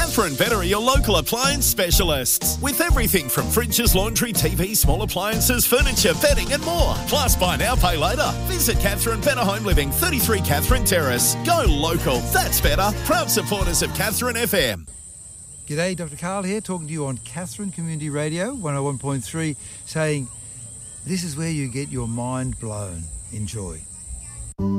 Catherine Better are your local appliance specialists. With everything from fridges, laundry, TV, small appliances, furniture, bedding and more. Plus, buy now, pay later. Visit Catherine Better Home Living, 33 Catherine Terrace. Go local. That's better. Proud supporters of Catherine FM. G'day, Dr. Carl here, talking to you on Catherine Community Radio, 101.3, saying this is where you get your mind blown. Enjoy.